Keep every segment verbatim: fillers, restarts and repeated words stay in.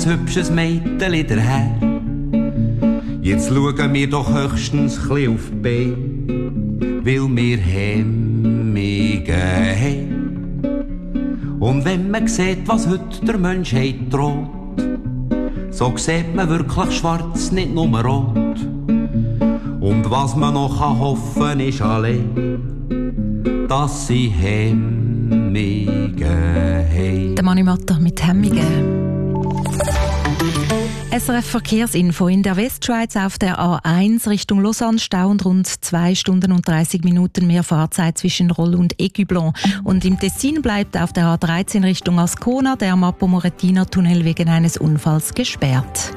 hübsches Mädchen daher. Jetzt schauen wir doch höchstens chli auf die Beine, weil wir Hemmungen haben. Und wenn man sieht, was heute der Menschheit droht, so sieht man wirklich schwarz, nicht nur rot. Und was man noch hoffen kann, ist allein, dass sie Hemmungen haben. Der Mani Matter mit Hemmungen. S R F Verkehrsinfo in der Westschweiz auf der A eins Richtung Lausanne Stau und rund zwei Stunden und dreißig Minuten mehr Fahrzeit zwischen Roll und Aiguillon. Und im Tessin bleibt auf der A dreizehn Richtung Ascona der Mappo-Moretina-Tunnel wegen eines Unfalls gesperrt.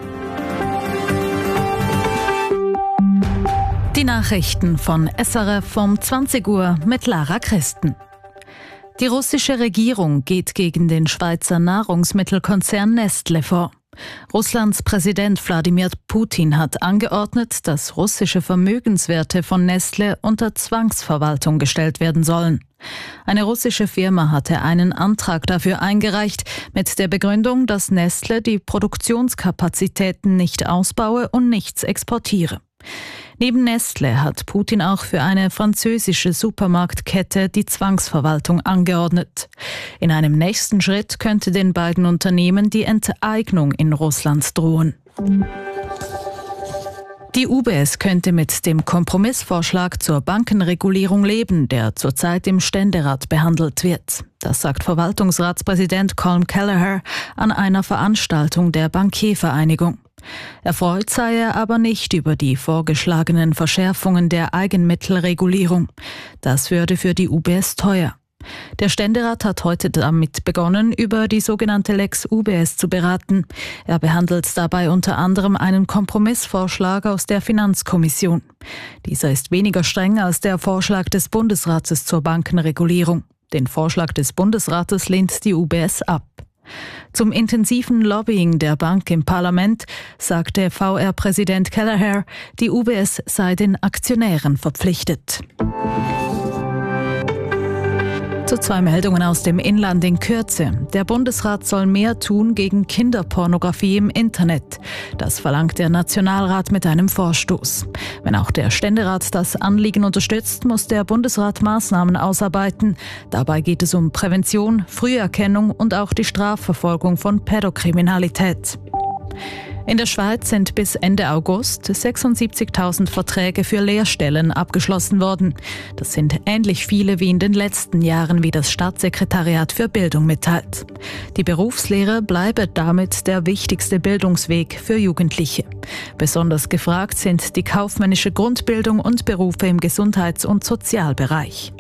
Die Nachrichten von S R F um zwanzig Uhr mit Lara Christen. Die russische Regierung geht gegen den Schweizer Nahrungsmittelkonzern Nestle vor. Russlands Präsident Wladimir Putin hat angeordnet, dass russische Vermögenswerte von Nestle unter Zwangsverwaltung gestellt werden sollen. Eine russische Firma hatte einen Antrag dafür eingereicht, mit der Begründung, dass Nestle die Produktionskapazitäten nicht ausbaue und nichts exportiere. Neben Nestle hat Putin auch für eine französische Supermarktkette die Zwangsverwaltung angeordnet. In einem nächsten Schritt könnte den beiden Unternehmen die Enteignung in Russland drohen. Die U B S könnte mit dem Kompromissvorschlag zur Bankenregulierung leben, der zurzeit im Ständerat behandelt wird. Das sagt Verwaltungsratspräsident Colm Kelleher an einer Veranstaltung der Bankiervereinigung. Erfreut sei er aber nicht über die vorgeschlagenen Verschärfungen der Eigenmittelregulierung. Das würde für die U B S teuer. Der Ständerat hat heute damit begonnen, über die sogenannte Lex U B S zu beraten. Er behandelt dabei unter anderem einen Kompromissvorschlag aus der Finanzkommission. Dieser ist weniger streng als der Vorschlag des Bundesrates zur Bankenregulierung. Den Vorschlag des Bundesrates lehnt die U B S ab. Zum intensiven Lobbying der Bank im Parlament sagte V R-Präsident Kelleher, die U B S sei den Aktionären verpflichtet. Zu zwei Meldungen aus dem Inland in Kürze. Der Bundesrat soll mehr tun gegen Kinderpornografie im Internet. Das verlangt der Nationalrat mit einem Vorstoß. Wenn auch der Ständerat das Anliegen unterstützt, muss der Bundesrat Maßnahmen ausarbeiten. Dabei geht es um Prävention, Früherkennung und auch die Strafverfolgung von Pädokriminalität. In der Schweiz sind bis Ende August sechsundsiebzigtausend Verträge für Lehrstellen abgeschlossen worden. Das sind ähnlich viele wie in den letzten Jahren, wie das Staatssekretariat für Bildung mitteilt. Die Berufslehre bleibe damit der wichtigste Bildungsweg für Jugendliche. Besonders gefragt sind die kaufmännische Grundbildung und Berufe im Gesundheits- und Sozialbereich.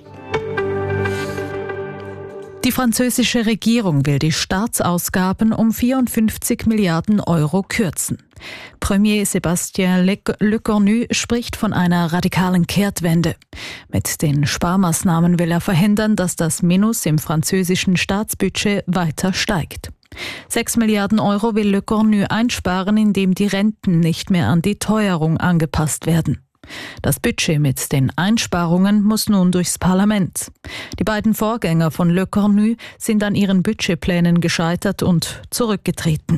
Die französische Regierung will die Staatsausgaben um vierundfünfzig Milliarden Euro kürzen. Premier Sébastien Lecornu spricht von einer radikalen Kehrtwende. Mit den Sparmaßnahmen will er verhindern, dass das Minus im französischen Staatsbudget weiter steigt. Sechs Milliarden Euro will Lecornu einsparen, indem die Renten nicht mehr an die Teuerung angepasst werden. Das Budget mit den Einsparungen muss nun durchs Parlament. Die beiden Vorgänger von Lecornu sind an ihren Budgetplänen gescheitert und zurückgetreten.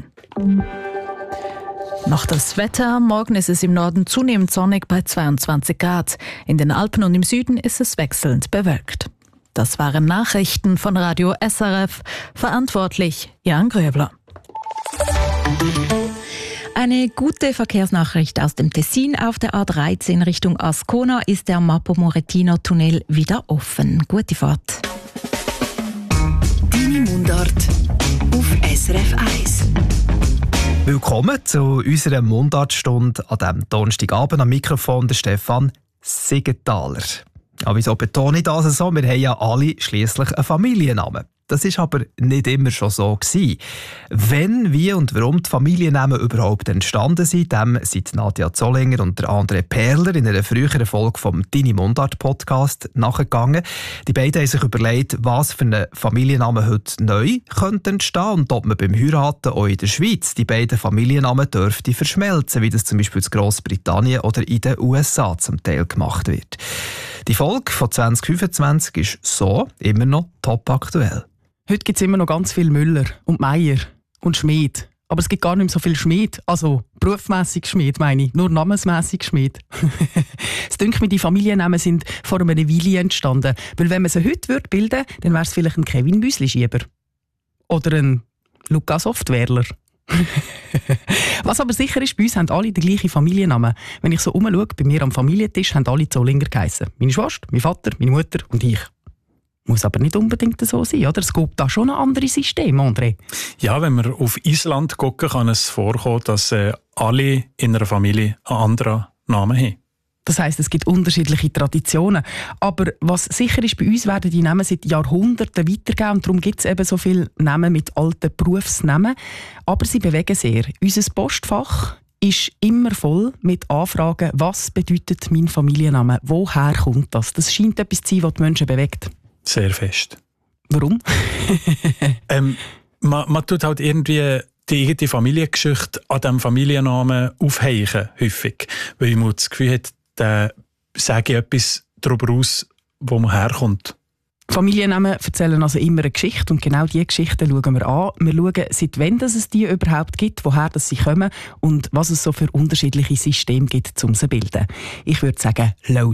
Noch das Wetter. Morgen ist es im Norden zunehmend sonnig bei zweiundzwanzig Grad. In den Alpen und im Süden ist es wechselnd bewölkt. Das waren Nachrichten von Radio S R F. Verantwortlich Jan Gröbler. Eine gute Verkehrsnachricht aus dem Tessin. Auf der A dreizehn Richtung Ascona ist der Mappo-Moretina-Tunnel wieder offen. Gute Fahrt. Deine Mundart auf S R F eins. Willkommen zu unserer Mundartstunde an diesem Donnerstagabend. Am Mikrofon der Stefan Siegenthaler. Aber wieso betone ich das so? Wir haben ja alle schliesslich einen Familiennamen. Das ist aber nicht immer schon so gewesen. Wenn, wie und warum die Familiennamen überhaupt entstanden sind, dem sind Nadja Zollinger und der André Perler in einer früheren Folge vom Deine Mundart Podcast nachgegangen. Die beiden haben sich überlegt, was für einen Familiennamen heute neu könnte entstehen und ob man beim Heiraten auch in der Schweiz die beiden Familiennamen dürfte verschmelzen, wie das zum Beispiel in Grossbritannien oder in den U S A zum Teil gemacht wird. Die Folge von zwanzig fünfundzwanzig ist so immer noch top aktuell. Heute gibt es immer noch ganz viel Müller und Meier und Schmied Aber es gibt gar nicht mehr so viel Schmied. Also berufsmässig Schmied, meine ich. Nur namensmässig Schmied. Es dünkt mir, die Familiennamen sind vor einer Weile entstanden. Weil wenn man sie heute würde bilden würde, dann wäre es vielleicht ein Kevin Müsli-Schieber. Oder ein Lukas Softwareler. Was aber sicher ist, bei uns haben alle den gleichen Familiennamen. Wenn ich so umschaue, bei mir am Familientisch haben alle Zollinger geheissen. Meine Schwester, mein Vater, meine Mutter und ich. Muss aber nicht unbedingt so sein, oder? Es gibt da schon ein anderes System, André. Ja, wenn wir auf Island gucken, kann es vorkommen, dass äh, alle in einer Familie einen anderen Namen haben. Das heisst, es gibt unterschiedliche Traditionen. Aber was sicher ist, bei uns werden die Namen seit Jahrhunderten weitergegeben und darum gibt es eben so viele Namen mit alten Berufsnamen. Aber sie bewegen sehr. Unser Postfach ist immer voll mit Anfragen, was bedeutet mein Familienname? Woher kommt das? Das scheint etwas zu sein, was die Menschen bewegt. Sehr fest. Warum? ähm, man, man tut halt irgendwie die eigene Familiengeschichte an diesem Familiennamen aufheichen, häufig. Weil man das Gefühl hat, da sage ich etwas darüber aus, wo man herkommt. Familiennamen erzählen also immer eine Geschichte und genau diese Geschichten schauen wir an. Wir schauen, seit wann es die überhaupt gibt, woher das sie kommen und was es so für unterschiedliche Systeme gibt, um sie zu bilden. Ich würde sagen, los